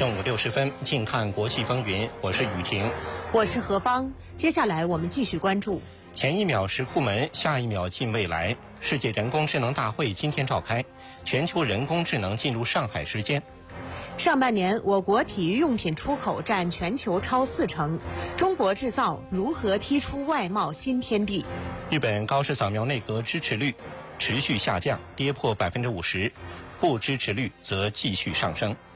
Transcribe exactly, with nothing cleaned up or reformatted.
正午六十分，近看国际风云，我是雨婷， 我是何芳。接下来我们继续关注。 前一秒石库门，下一秒近未来。世界人工智能大会今天召开，全球人工智能进入上海时间。 上半年，我国体育用品出口占全球超四成，中国制造如何踢出外贸新天地？ 日本高市扫描内阁支持率持续下降，跌破百分之五十，不支持率则继续上升。